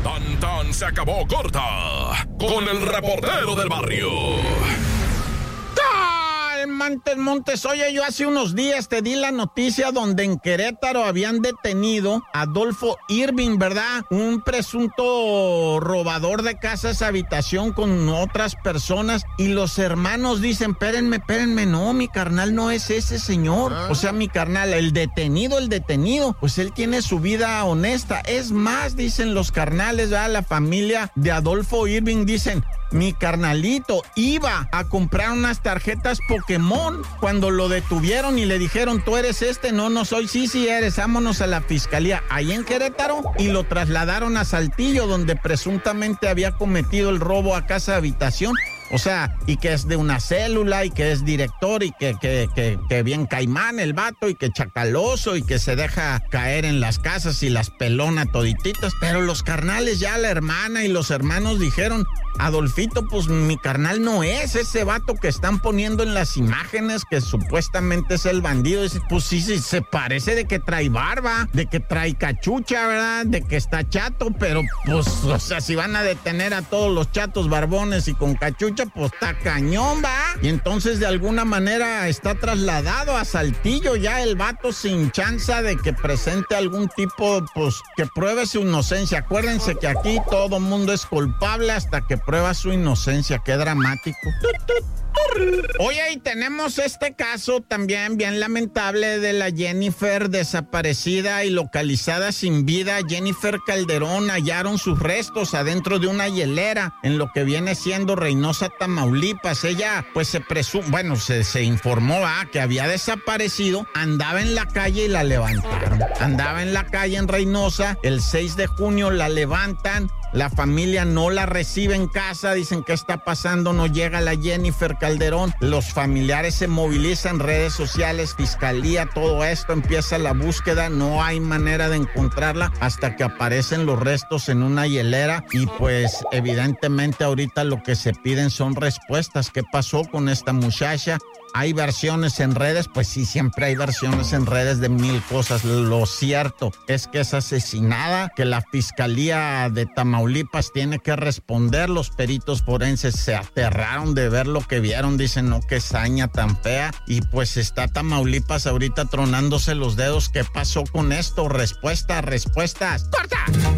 Tan tan se acabó corta con el reportero del barrio. Montes, oye, yo hace unos días te di la noticia donde en Querétaro habían detenido a Adolfo Irving, ¿verdad? Un presunto robador de casas habitación con otras personas, y los hermanos dicen, espérenme, no, mi carnal no es ese señor. O sea, mi carnal, el detenido, pues él tiene su vida honesta. Es más, dicen los carnales, ¿verdad? La familia de Adolfo Irving dicen, mi carnalito iba a comprar unas tarjetas Pokémon cuando lo detuvieron y le dijeron, ¿tú eres este? No soy. Sí eres, vámonos a la fiscalía ahí en Querétaro, y lo trasladaron a Saltillo, donde presuntamente había cometido el robo a casa de habitación. O sea, y que es de una célula, y que es director, y que bien caimán el vato, y que chacaloso, y que se deja caer en las casas y las pelona todititas. Pero los carnales, ya la hermana y los hermanos dijeron, Adolfito, pues mi carnal no es ese vato que están poniendo en las imágenes, que supuestamente es el bandido. Dice, pues sí, se parece de que trae barba, de que trae cachucha, ¿verdad? De que está chato, pero pues, o sea, si van a detener a todos los chatos barbones y con cachucha, pues está cañón, ¿va? Y entonces de alguna manera está trasladado a Saltillo ya el vato, sin chanza de que presente algún tipo, pues que pruebe su inocencia. Acuérdense que aquí todo mundo es culpable hasta que prueba su inocencia. Qué dramático. Oye, y tenemos este caso también bien lamentable de la Jennifer desaparecida y localizada sin vida. Jennifer Calderón, hallaron sus restos adentro de una hielera en lo que viene siendo Reynosa, Tamaulipas. Ella, pues se informó que había desaparecido, andaba en la calle y la levantaron. Andaba en la calle en Reynosa, el 6 de junio la levantan. La familia no la recibe en casa, dicen, ¿qué está pasando? No llega la Jennifer Calderón. Los familiares se movilizan, redes sociales, fiscalía, todo esto, empieza la búsqueda, no hay manera de encontrarla hasta que aparecen los restos en una hielera, y pues evidentemente ahorita lo que se piden son respuestas. ¿Qué pasó con esta muchacha? Hay versiones en redes, pues sí, siempre hay versiones en redes de mil cosas. Lo cierto es que es asesinada, que la Fiscalía de Tamaulipas tiene que responder. Los peritos forenses se aterraron de ver lo que vieron, dicen, no, qué saña tan fea. Y pues está Tamaulipas ahorita tronándose los dedos. ¿Qué pasó con esto? Respuestas. ¡Corta!